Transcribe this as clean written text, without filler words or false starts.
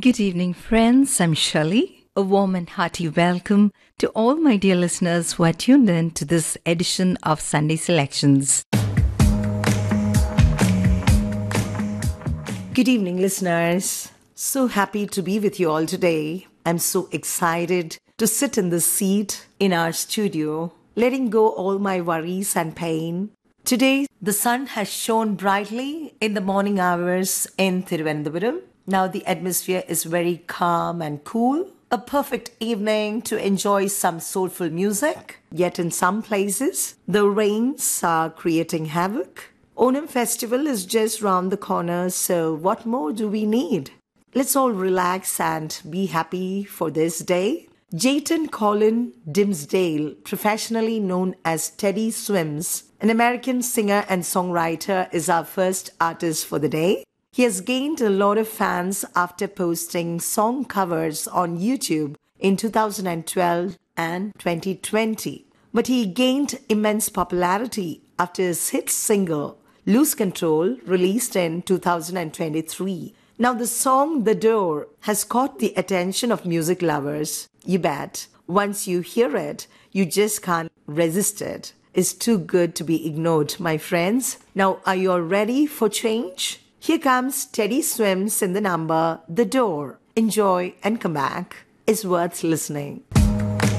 Good evening, friends. I'm Shelley. A warm and hearty welcome to all my dear listeners who are tuned in to this edition of Sunday Selections. Good evening, listeners. So happy to be with you all today. I'm so excited to sit in this seat in our studio, letting go all my worries and pain. Today, the sun has shone brightly in the morning hours in Thiruvananthapuram. Now the atmosphere is very calm and cool. A perfect evening to enjoy some soulful music. Yet in some places, the rains are creating havoc. Onam festival is just round the corner, so what more do we need? Let's all relax and be happy for this day. Jayton Colin Dimsdale, professionally known as Teddy Swims, an American singer and songwriter, is our first artist for the day. He has gained a lot of fans after posting song covers on YouTube in 2012 and 2020. But he gained immense popularity after his hit single, Lose Control, released in 2023. Now the song The Door has caught the attention of music lovers. You bet. Once you hear it, you just can't resist it. It's too good to be ignored, my friends. Now, are you all ready for change? Here comes Teddy Swims in the number The Door. Enjoy and come back. It's worth listening.